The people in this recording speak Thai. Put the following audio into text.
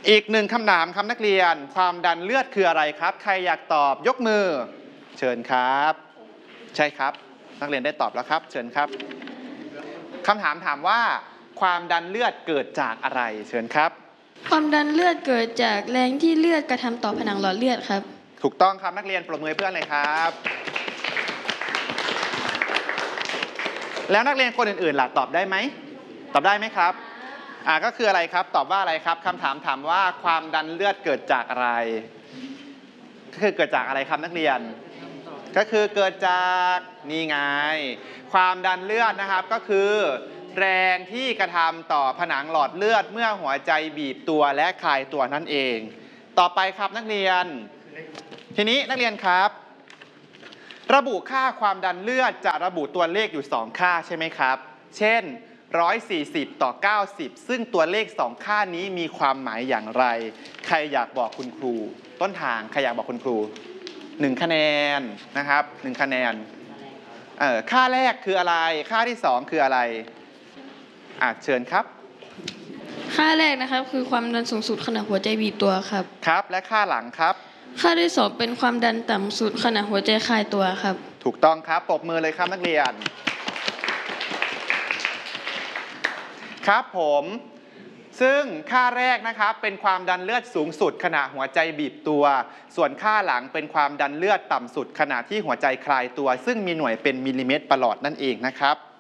อีกหนึ่งคำถามครับนักเรียนความดันเลือดคืออะไรครับใครอยากตอบยกมือเชิญครับใช่ครับนักเรียนได้ตอบแล้วครับเชิญครับคำถามถามว่าความดันเลือดเกิดจากอะไรเชิญครับความดันเลือดเกิดจากแรงที่เลือดกระทำต่อผนังหลอดเลือดครับถูกต้องครับนักเรียนปรบมือเพื่อนเลยครับแล้วนักเรียนคนอื่นๆล่ะตอบได้ไหมตอบได้ไหมครับก็คืออะไรครับตอบว่าอะไรครับคำถามถามว่าความดันเลือดเกิดจากอะไรก็คือเกิดจากอะไรครับนักเรียนก็คือเกิดจากนี่ไงความดันเลือดนะครับก็คือแรงที่กระทำต่อผนังหลอดเลือดเมื่อหัวใจบีบตัวและคลายตัวนั่นเองต่อไปครับนักเรียนทีนี้นักเรียนครับระบุค่าความดันเลือดจะระบุตัวเลขอยู่2ค่าใช่ไหมครับเช่น140 ต่อ 90ซึ่งตัวเลข2ค่านี้มีความหมายอย่างไรใครอยากบอกคุณครูต้นทางใครอยากบอกคุณครู1คะแนนนะครับ1คะแนนค่าแรกคืออะไรค่าที่2คืออะไรเชิญครับค่าแรกนะครับคือความดันสูงสุดขณะหัวใจบีบตัวครับครับและค่าหลังครับค่าที่2เป็นความดันต่ำสุดขณะหัวใจคลายตัวครับถูกต้องครับปรบมือเลยครับนักเรียนครับผมซึ่งค่าแรกนะครับเป็นความดันเลือดสูงสุดขณะหัวใจบีบตัวส่วนค่าหลังเป็นความดันเลือดต่ำสุดขณะที่หัวใจคลายตัวซึ่งมีหน่วยเป็นมิลลิเมตรประหลอดนั่นเองนะครับ